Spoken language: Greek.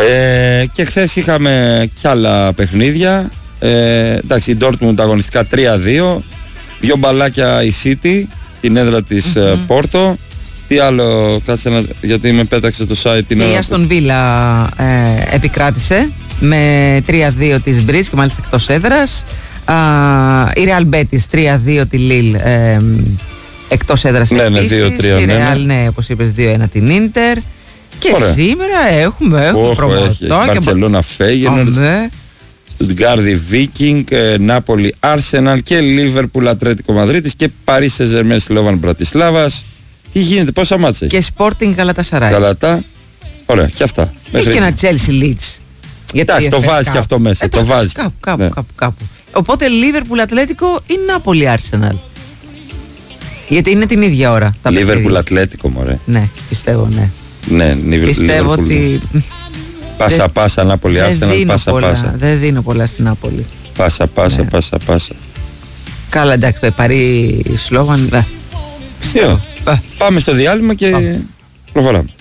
Και χθες είχαμε κι άλλα παιχνίδια. Εντάξει, η Dortmund αγωνιστικά 3-2. 2 μπαλάκια η City στην έδρα της Πόρτο. Τι άλλο, κάτσε γιατί με πέταξε το site. Και η Aston Villa επικράτησε με 3-2 της Μπρις και μάλιστα εκτός έδρας. Η Real Betis 3-2 τη Lille εκτός έδρας επίσης. Ναι, 2-3. Η Real, ναι, όπως είπες, 2-1 την Inter. Και ωραία. Σήμερα έχουμε προμοτάκια. Μπαρτσελώνα Φέγενορντ, Στουτγκάρδι Βίκινγκ, Νάπολη Άρσεναλ και Λίβερπουλ Ατλέτικο Μαδρίτης και Παρί Σεν-Ζερμέν Σλόβαν Μπρατισλάβας. Τι γίνεται, πόσα μάτσα έχει? Και Sporting Γαλατασαράι. Γαλατά, ωραία, και αυτά. Έχει και ένα Chelsea Leeds. Εντάξει, το βάζει και αυτό μέσα. Το βάζει. Κάπου. Οπότε Λίβερπουλ Ατλέτικο ή Νάπολη Άρσεναλ. Γιατί είναι την ίδια ώρα. Λίβερπουλ Ατλέτικο, μωρέ. Ναι, πιστεύω, ναι. Ναι, πιστεύω ότι. Πάσα, Νάπολη Άρσεναλ, πάσα. Δεν δίνω πολλά στην Νάπολη. Πάσα. Καλά, εντάξει, Παρί Σλόβαν. Πάμε στο διάλειμμα και προχωράμε.